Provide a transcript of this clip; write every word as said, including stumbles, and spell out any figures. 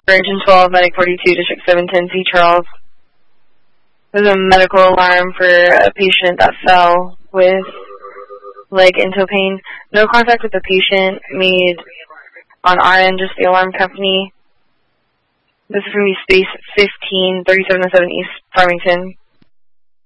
Region twelve, Medic forty-two, District seven ten, C. Charles. There's a medical alarm for a patient that fell with leg into pain. No contact with the patient made on our end, just the alarm company. This is going to be space fifteen, thirty-seven oh seven East Farmington.